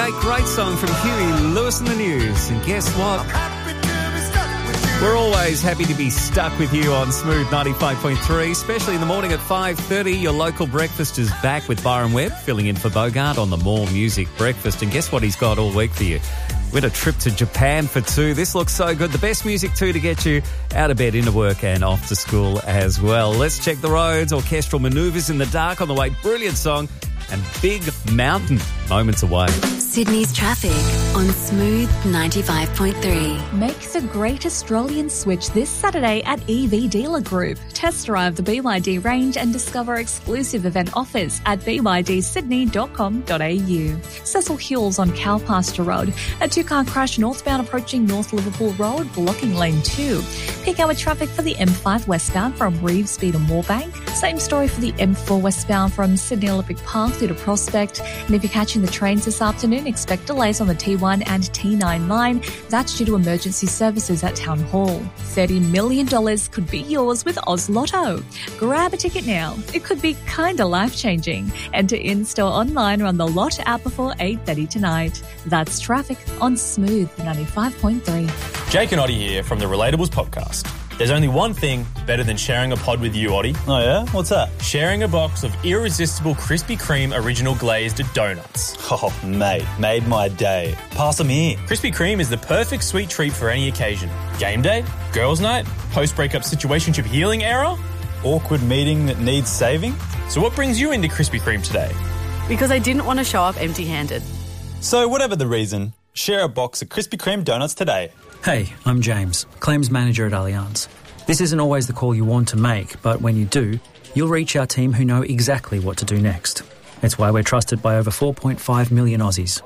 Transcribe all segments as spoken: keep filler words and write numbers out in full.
eighty-eight, great song from Huey Lewis and the News. And guess what? We're always happy to be stuck with you on Smooth ninety-five point three, especially in the morning at five thirty. Your local breakfast is back with Byron Webb, filling in for Bogart on the More Music Breakfast. And guess what he's got all week for you? We had a trip to Japan for two. This looks so good. The best music too to get you out of bed, into work and off to school as well. Let's check the roads. Orchestral manoeuvres in the dark on the way. Brilliant song. And Big Mountain moments away. Sydney's traffic on Smooth ninety-five point three. Make the great Australian switch this Saturday at E V Dealer Group. Test drive the B Y D range and discover exclusive event offers at b y d sydney dot com dot a u. Cecil Hills on Cowpasture Road. A two-car crash northbound approaching North Liverpool Road, blocking lane two. Peak hour traffic for the M five westbound from Reeves Speed and Moorebank. Same story for the M four westbound from Sydney Olympic Park through to Prospect. And if you're catching the trains this afternoon, expect delays on the T one and T nine line. That's due to emergency services at Town Hall. thirty million dollars could be yours with Oz Lotto. Grab a ticket now. It could be kinda life-changing. Enter in-store online or on the Lot app before eight thirty tonight. That's traffic on Smooth ninety-five point three. Jake and Oddie here from the Relatables podcast. There's only one thing better than sharing a pod with you, Oddie. Oh, yeah? What's that? Sharing a box of irresistible Krispy Kreme original glazed donuts. Oh, mate, made my day. Pass them here. Krispy Kreme is the perfect sweet treat for any occasion. Game day, girls' night, post-breakup situationship healing era. Awkward meeting that needs saving. So what brings you into Krispy Kreme today? Because I didn't want to show up empty-handed. So whatever the reason, share a box of Krispy Kreme donuts today. Hey, I'm James, Claims Manager at Allianz. This isn't always the call you want to make, but when you do, you'll reach our team who know exactly what to do next. It's why we're trusted by over four point five million Aussies.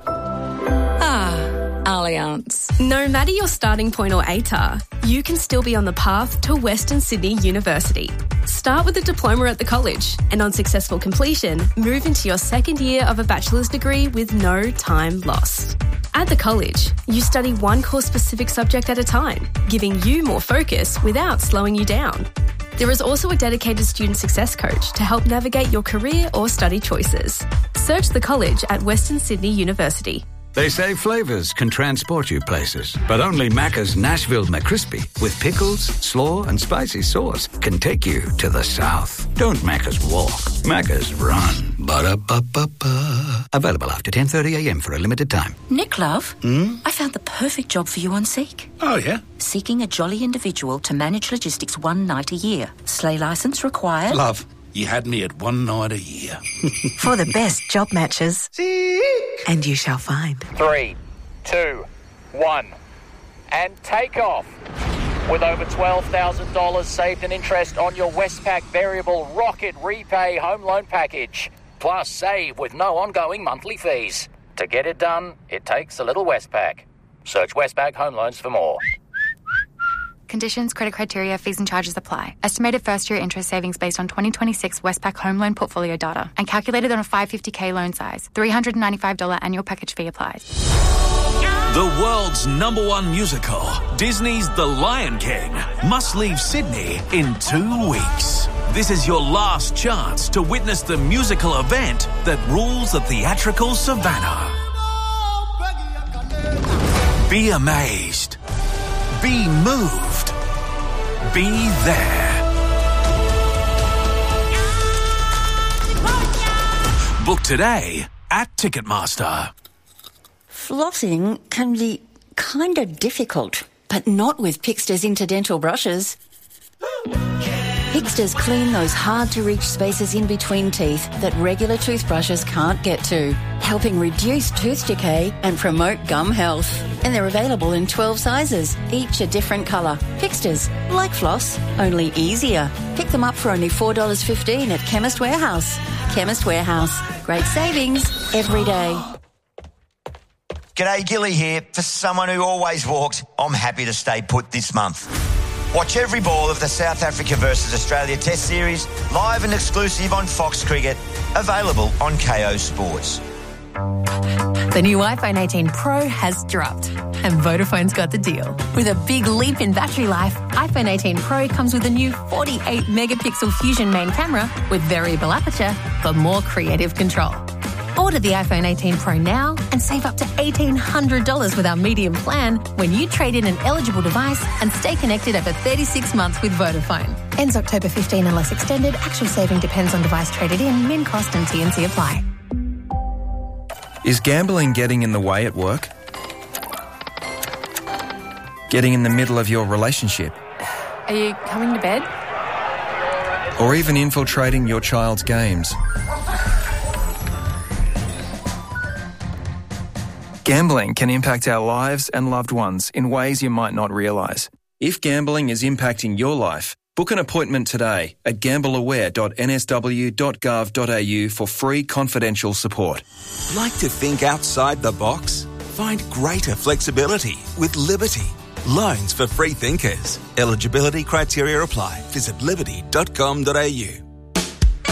Ah, Allianz. No matter your starting point or A T A R, you can still be on the path to Western Sydney University. Start with a diploma at the college and on successful completion, move into your second year of a bachelor's degree with no time lost. At the college, you study one course-specific subject at a time, giving you more focus without slowing you down. There is also a dedicated student success coach to help navigate your career or study choices. Search the college at Western Sydney University. They say flavours can transport you places, but only Macca's Nashville McCrispy with pickles, slaw and spicy sauce can take you to the south. Don't Macca's walk, Macca's run. Ba-da-ba-ba-ba. Available after ten thirty a m for a limited time. Nick, love, Hmm? I found the perfect job for you on Seek. Oh, yeah? Seeking a jolly individual to manage logistics one night a year. Sleigh licence required. Love, you had me at one night a year. For the best job matches. Seek. And you shall find. Three, two, one, and take off. With over twelve thousand dollars saved in interest on your Westpac Variable Rocket Repay Home Loan Package. Plus save with no ongoing monthly fees. To get it done, it takes a little Westpac. Search Westpac Home Loans for more. Conditions, credit criteria, fees and charges apply. Estimated first-year interest savings based on twenty twenty-six Westpac home loan portfolio data and calculated on a five hundred fifty thousand loan size. three hundred ninety-five dollars annual package fee applies. The world's number one musical, Disney's The Lion King, must leave Sydney in two weeks. This is your last chance to witness the musical event that rules the theatrical savannah. Be amazed. Be moved. Be there. Book today at Ticketmaster. Flossing can be kind of difficult, but not with Pixter's Interdental brushes. Pixter's clean those hard-to-reach spaces in between teeth that regular toothbrushes can't get to, helping reduce tooth decay and promote gum health. And they're available in twelve sizes, each a different colour. Pixter's, like floss, only easier. Pick them up for only four dollars fifteen at Chemist Warehouse. Chemist Warehouse. Great savings every day. G'day, Gilly here. For someone who always walks, I'm happy to stay put this month. Watch every ball of the South Africa versus Australia Test Series, live and exclusive on Fox Cricket, available on K O Sports. The new iPhone eighteen Pro has dropped, and Vodafone's got the deal. With a big leap in battery life, iPhone eighteen Pro comes with a new forty-eight megapixel Fusion main camera with variable aperture for more creative control. Order the iPhone eighteen Pro now and save up to eighteen hundred dollars with our medium plan when you trade in an eligible device and stay connected over thirty-six months with Vodafone. Ends October fifteenth unless extended. Actual saving depends on device traded in, min cost and T N C apply. Is gambling getting in the way at work? Getting in the middle of your relationship? Are you coming to bed? Or even infiltrating your child's games? Gambling can impact our lives and loved ones in ways you might not realise. If gambling is impacting your life, book an appointment today at gambleaware dot n s w dot gov dot a u for free confidential support. Like to think outside the box? Find greater flexibility with Liberty. Loans for free thinkers. Eligibility criteria apply. Visit liberty dot com dot a u.